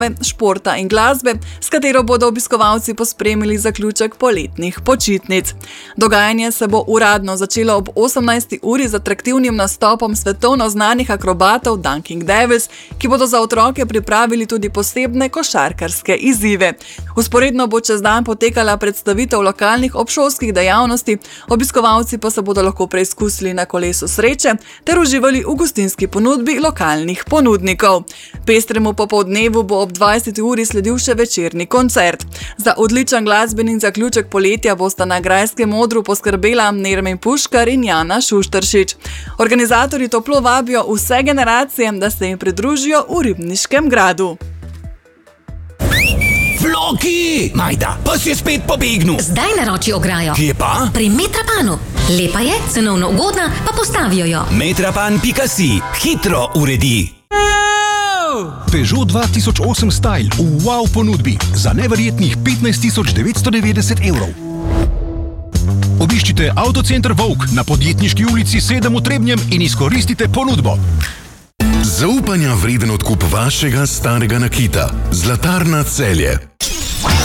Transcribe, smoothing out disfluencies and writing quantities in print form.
športa in glasbe, s katero bodo obiskovalci pospremili zaključek poletnih počitnic. Dogajanje se bo uradno začelo ob 18. uri z atraktivnim nastopom svetovno znanih akrobatov Dunking Devils, ki bodo za otroke pripravili tudi posebne košarkarske izzive. Vzporedno bo čez dan potekala predstavitev lokalnih obšolskih dejavnosti, obiskovalci pa se bodo lahko preizkusili na kolesu sreče ter uživali v gostinski ponudbi lokalnih ponudnikov. Pestremu popoldnevu bo ob 20. uri sledil še večerni koncert. Za odličen glasbeni zaključek poletja bosta na grajskem odru poskrbela Nermin Puškar in Jana Šušteršič. Organizatorji toplo vabijo vse generacije, da se jim pridružijo v Ribniškem gradu. Floki! Majda, pes je spet pobegnil. Zdaj naroči ograjo. Kje pa? Pri Metrapanu. Lepa je, cenovno ugodna, pa postavijo jo. Metrapan.si. Hitro uredi. Peugeot 2008 Style v wow ponudbi za neverjetnih 15.990 €. Obiščite Avtocenter Vovk na Podjetniški ulici 7 v Trebnjem in izkoristite ponudbo. Zaupanja vreden odkup vašega starega nakita. Zlatarna Celje.